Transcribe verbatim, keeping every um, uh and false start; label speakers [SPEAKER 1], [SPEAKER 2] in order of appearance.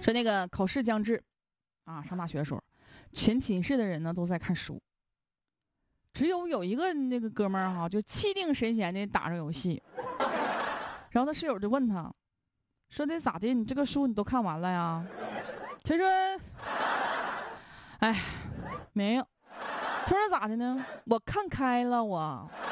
[SPEAKER 1] 说那个考试将至啊，上大学的时候，全寝室的人呢都在看书，只有有一个那个哥们儿哈，就气定神闲的打着游戏。然后他室友就问他，说的咋的？你这个书你都看完了呀？他说，哎，没有。他说咋的呢？我看开了我。